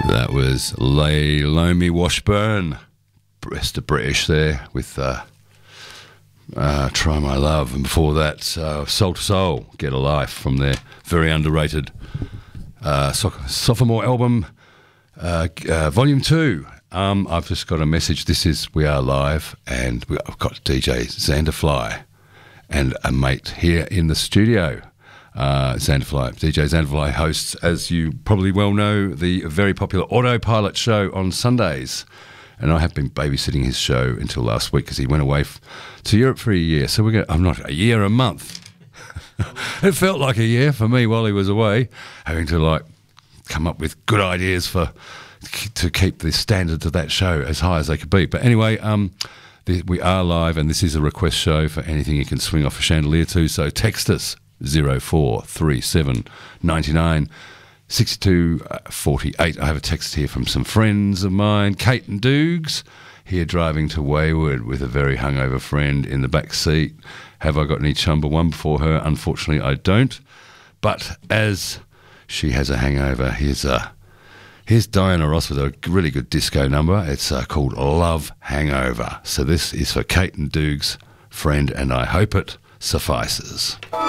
That was Lomi Washburn, rest of British there with Try My Love, and before that Soul to Soul, Get a Life, from their very underrated sophomore album, Volume 2. I've just got a message. This is We Are Live, and I've got DJ Xanderfly and a mate here in the studio. DJ Xanderfly hosts, as you probably well know, the very popular Autopilot show on Sundays, and I have been babysitting his show until last week because he went away to Europe for a year. So I'm not a year, a month. It felt like a year for me while he was away, having to come up with good ideas to keep the standards of that show as high as they could be. But anyway, we are live, and this is a request show for anything you can swing off a chandelier to. So text us 0437 99 62 48. I have a text here from some friends of mine. Kate and Dukes here driving to Wayward with a very hungover friend in the back seat. Have I got any Chumbawamba for her? Unfortunately, I don't. But as she has a hangover, here's Diana Ross with a really good disco number. It's called Love Hangover. So this is for Kate and Dukes' friend, and I hope it suffices.